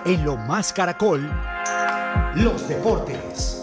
En Lo Más Caracol, los deportes.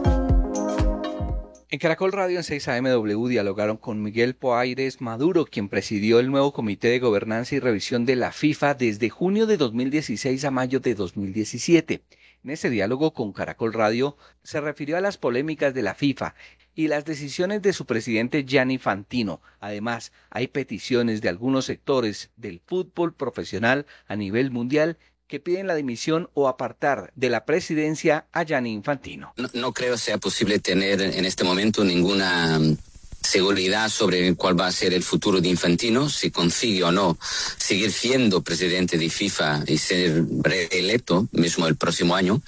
En Caracol Radio en 6 AM dialogaron con Miguel Poaires Maduro, quien presidió el nuevo Comité de Gobernanza y Revisión de la FIFA desde junio de 2016 a mayo de 2017. En ese diálogo con Caracol Radio se refirió a las polémicas de la FIFA y las decisiones de su presidente Gianni Infantino. Además, hay peticiones de algunos sectores del fútbol profesional a nivel mundial que piden la dimisión o apartar de la presidencia a Gianni Infantino. No creo sea posible tener en este momento ninguna seguridad sobre cuál va a ser el futuro de Infantino, si consigue o no seguir siendo presidente de FIFA y ser reelecto mismo el próximo año,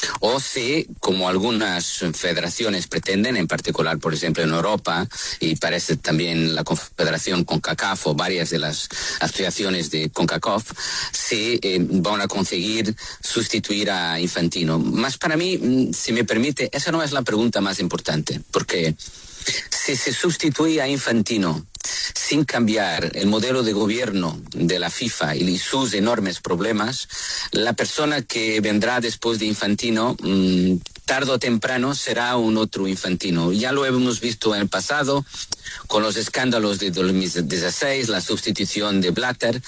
o si, como algunas federaciones pretenden, en particular, por ejemplo, en Europa, y parece también la Confederación CONCACAF o varias de las asociaciones de CONCACAF, si van a conseguir sustituir a Infantino. Más para mí, si me permite, esa no es la pregunta más importante, porque si se sustituye a Infantino sin cambiar el modelo de gobierno de la FIFA y sus enormes problemas, la persona que vendrá después de Infantino, tarde o temprano, será un otro Infantino. Ya lo hemos visto en el pasado, con los escándalos de 2016, la sustitución de Blatter.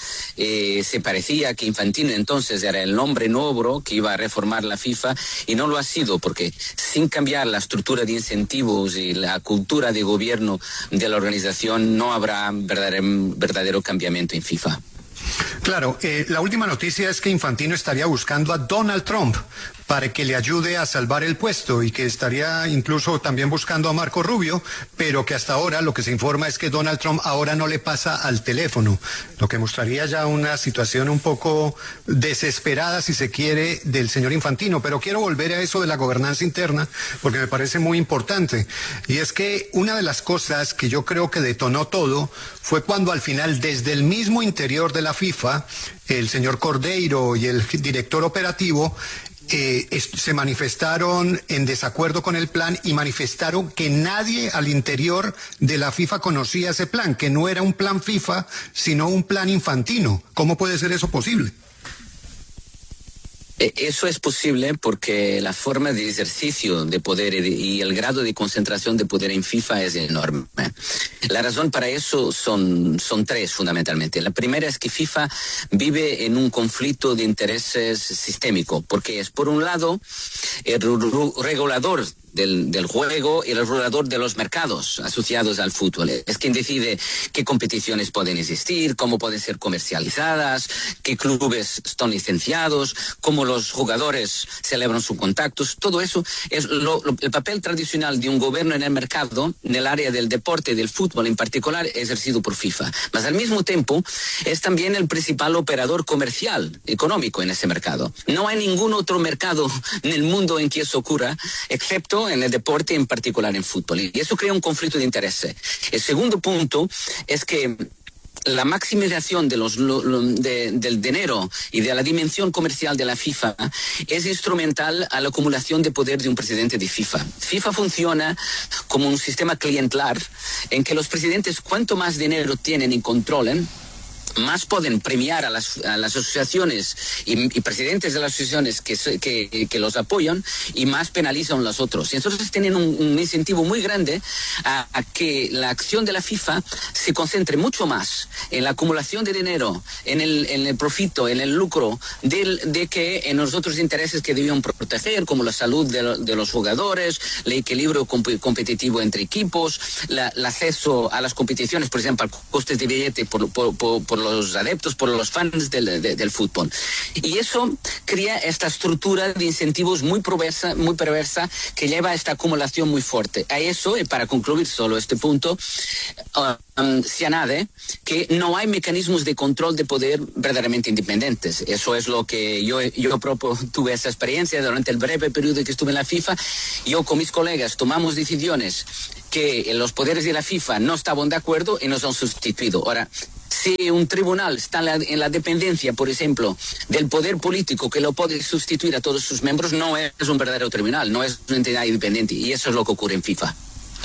Se parecía que Infantino entonces era el hombre nuevo que iba a reformar la FIFA, y no lo ha sido, porque sin cambiar la estructura de incentivos y la cultura de gobierno de la organización no habrá verdadero cambiamiento en FIFA. Claro, la última noticia es que Infantino estaría buscando a Donald Trump para que le ayude a salvar el puesto, y que estaría incluso también buscando a Marco Rubio, pero que hasta ahora lo que se informa es que Donald Trump ahora no le pasa al teléfono, lo que mostraría ya una situación un poco desesperada, si se quiere, del señor Infantino. Pero quiero volver a eso de la gobernanza interna, porque me parece muy importante, y es que una de las cosas que yo creo que detonó todo fue cuando al final, desde el mismo interior de la FIFA, el señor Cordeiro y el director operativo se manifestaron en desacuerdo con el plan, y manifestaron que nadie al interior de la FIFA conocía ese plan, que no era un plan FIFA, sino un plan Infantino. ¿Cómo puede ser eso posible? Eso es posible porque la forma de ejercicio de poder y el grado de concentración de poder en FIFA es enorme. La razón para eso son tres fundamentalmente. La primera es que FIFA vive en un conflicto de intereses sistémico, porque es, por un lado, el regulador del juego y el regulador de los mercados asociados al fútbol. Es quien decide qué competiciones pueden existir, cómo pueden ser comercializadas, qué clubes están licenciados, cómo los jugadores celebran sus contactos. Todo eso es el papel tradicional de un gobierno en el mercado, en el área del deporte y del fútbol en particular, ejercido por FIFA. Mas al mismo tiempo es también el principal operador comercial, económico en ese mercado. No hay ningún otro mercado en el mundo en que eso ocurra, excepto en el deporte, en particular en fútbol. Y eso crea un conflicto de interés. El segundo punto es que la maximización del dinero y de la dimensión comercial de la FIFA es instrumental a la acumulación de poder de un presidente de FIFA. FIFA funciona como un sistema clientelar en que los presidentes, cuanto más dinero tienen y controlen, más pueden premiar a las asociaciones y presidentes de las asociaciones que los apoyan, y más penalizan a los otros. Y entonces tienen un incentivo muy grande a que la acción de la FIFA se concentre mucho más en la acumulación de dinero, en el profito, en el lucro, de que en los otros intereses que debían proteger, como la salud de los jugadores, el equilibrio competitivo entre equipos, el acceso a las competiciones, por ejemplo, costes de billete por los adeptos, por los fans del fútbol. Y eso crea esta estructura de incentivos muy perversa que lleva a esta acumulación muy fuerte. A eso, y para concluir solo este punto, se añade que no hay mecanismos de control de poder verdaderamente independientes. Eso es lo que yo propio tuve esa experiencia durante el breve periodo que estuve en la FIFA. Yo con mis colegas tomamos decisiones que los poderes de la FIFA no estaban de acuerdo y nos han sustituido. Ahora, si un tribunal está en la dependencia, por ejemplo, del poder político que lo puede sustituir a todos sus miembros, no es un verdadero tribunal, no es una entidad independiente, y eso es lo que ocurre en FIFA.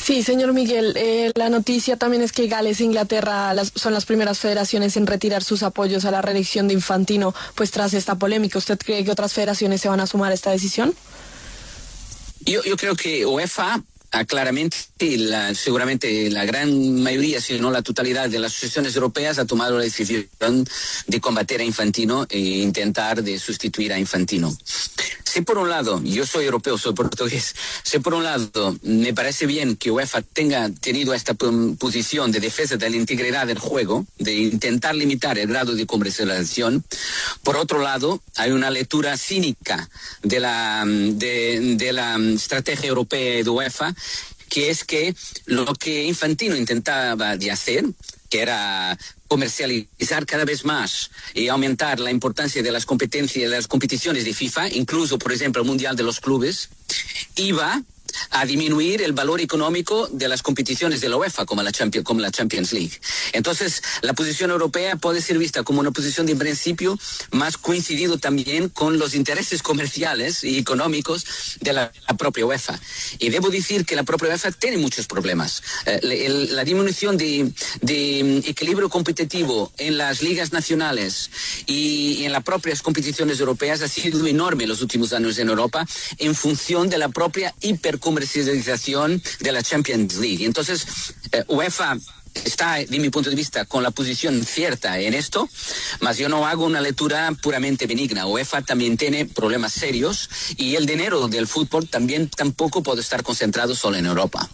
Sí, señor Miguel, la noticia también es que Gales e Inglaterra son las primeras federaciones en retirar sus apoyos a la reelección de Infantino, pues tras esta polémica. ¿Usted cree que otras federaciones se van a sumar a esta decisión? Yo creo que UEFA claramente, seguramente la gran mayoría, si no la totalidad de las asociaciones europeas ha tomado la decisión de combater a Infantino e intentar de sustituir a Infantino. Si por un lado, yo soy europeo, soy portugués, si por un lado me parece bien que UEFA tenga tenido esta posición de defensa de la integridad del juego, de intentar limitar el grado de comercialización, por otro lado hay una lectura cínica de la estrategia europea de UEFA, que es que lo que Infantino intentaba de hacer, que era comercializar cada vez más y aumentar la importancia de las competencias, de las competiciones de FIFA, incluso, por ejemplo, el Mundial de los Clubes, iba a disminuir el valor económico de las competiciones de la UEFA, como la Champions League. Entonces, la posición europea puede ser vista como una posición de principio más coincidido también con los intereses comerciales y económicos de la propia UEFA. Y debo decir que la propia UEFA tiene muchos problemas. La disminución de equilibrio competitivo en las ligas nacionales y en las propias competiciones europeas ha sido enorme en los últimos años en Europa en función de la propia hipercomercialización de la Champions League. Entonces, UEFA está, de mi punto de vista, con la posición cierta en esto, mas yo no hago una lectura puramente benigna. UEFA también tiene problemas serios y el dinero del fútbol tampoco puede estar concentrado solo en Europa.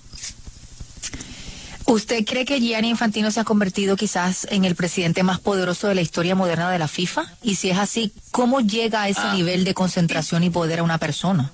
¿Usted cree que Gianni Infantino se ha convertido quizás en el presidente más poderoso de la historia moderna de la FIFA? Y si es así, ¿cómo llega a ese nivel de concentración y poder a una persona?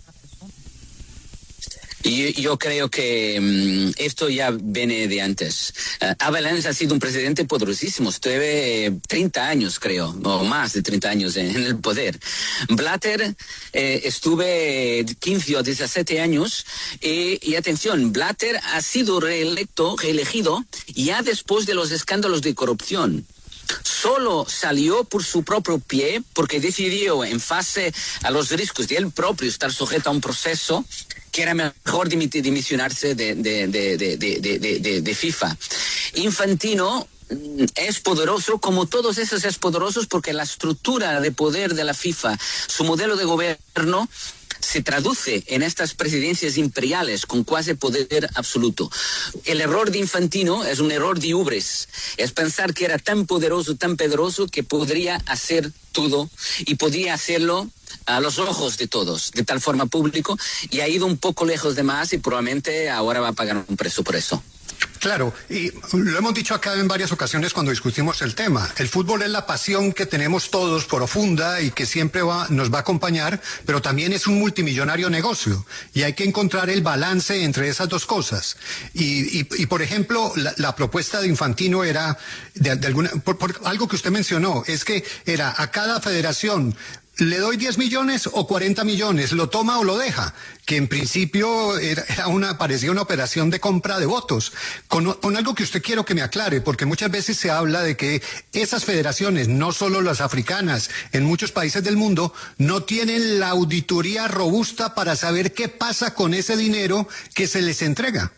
Yo creo que esto ya viene de antes. Avalanche ha sido un presidente poderosísimo. Estuve 30 años, creo, o más de 30 años en el poder. Blatter estuve 15 o 17 años y atención, Blatter ha sido reelegido ya después de los escándalos de corrupción. Solo salió por su propio pie porque decidió en fase a los riesgos de él propio estar sujeto a un proceso que era mejor dimisionarse de FIFA. Infantino es poderoso, como todos esos es poderosos porque la estructura de poder de la FIFA, su modelo de gobierno, se traduce en estas presidencias imperiales con cuasi poder absoluto. El error de Infantino es un error de ubres, es pensar que era tan poderoso que podría hacer todo y podría hacerlo a los ojos de todos, de tal forma público, y ha ido un poco lejos de más y probablemente ahora va a pagar un precio por eso. Claro, y lo hemos dicho acá en varias ocasiones cuando discutimos el tema. El fútbol es la pasión que tenemos todos profunda y que siempre nos va a acompañar, pero también es un multimillonario negocio y hay que encontrar el balance entre esas dos cosas. Y por ejemplo, la propuesta de Infantino era, por algo que usted mencionó, es que era a cada federación le doy 10 millones o 40 millones, lo toma o lo deja, que en principio parecía una operación de compra de votos, con algo que usted quiero que me aclare, porque muchas veces se habla de que esas federaciones, no solo las africanas, en muchos países del mundo, no tienen la auditoría robusta para saber qué pasa con ese dinero que se les entrega.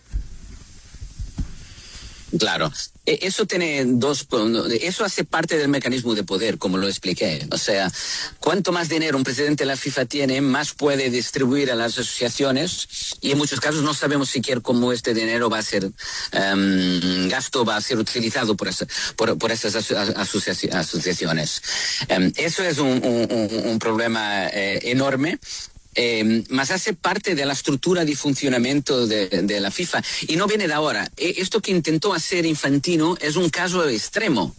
Claro, eso eso hace parte del mecanismo de poder, como lo expliqué. O sea, cuanto más dinero un presidente de la FIFA tiene, más puede distribuir a las asociaciones y en muchos casos no sabemos siquiera cómo este dinero va a ser va a ser utilizado por esas asociaciones. Eso es un problema enorme. Más hace parte de la estructura de funcionamiento de la FIFA y no viene de ahora. Esto que intentó hacer Infantino es un caso extremo.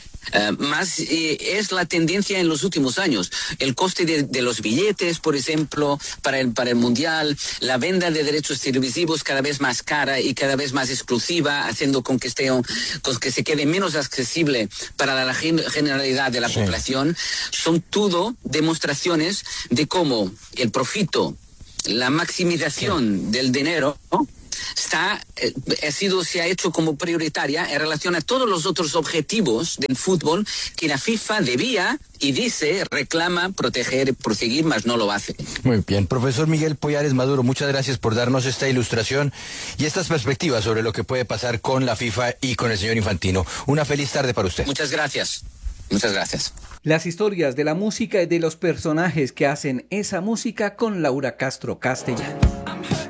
Es la tendencia en los últimos años. El coste de los billetes, por ejemplo, para el Mundial, la venta de derechos televisivos cada vez más cara y cada vez más exclusiva, haciendo con que se quede menos accesible para la generalidad de la población, son todo demostraciones de cómo el profito, la maximización del dinero, ¿no?, se ha hecho como prioritaria en relación a todos los otros objetivos del fútbol que la FIFA debía y dice, reclama, proteger y proseguir, mas no lo hace. Muy bien. Profesor Miguel Poyares Maduro, muchas gracias por darnos esta ilustración y estas perspectivas sobre lo que puede pasar con la FIFA y con el señor Infantino. Una feliz tarde para usted. Muchas gracias. Muchas gracias. Las historias de la música y de los personajes que hacen esa música con Laura Castro Castellanos.